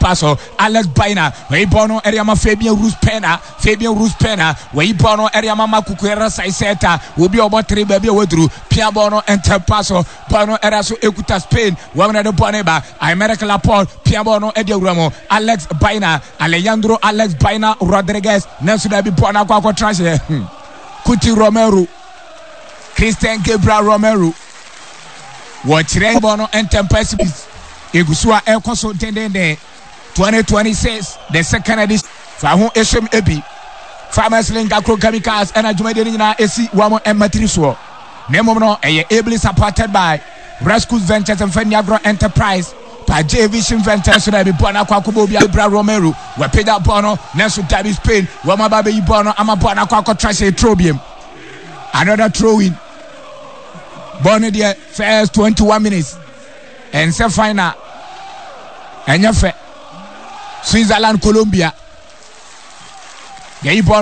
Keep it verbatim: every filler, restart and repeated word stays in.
paso Alex Baina we bono area ma Fabian Ruiz Pena Fabian Ruiz Pena we bono area ma Kukwera Saiseta obi obo three baby wedru Pia bono enter paso bono area so ekuta Spain wamna de boneba America Laporte Pia bono edia uramo Alex Baina Alejandro Alex Baina Rodriguez Nelson Dabi bono kwa kwa trash Kuti Romero Christian Gabriel Romero Watchre bono enter pass Egusua Ekoso Dendende twenty twenty-six the second edition Fahu Eshem Ebi Farmers Link Agro Chemicals and Ajumedi na Esi Wamo Ematriso Nemo no eye ably supported by Rescue Ventures and Feni Agro Enterprise by J Vision Ventures so that be Bona Kwakubo Bra Romero we paid that bono Nelson Dabi Spain Wama Baby Bono Ama Bona Kwako Trash Trobium another throw in Bono there first twenty-one minutes and se final Enyefe Switzerland Colombia.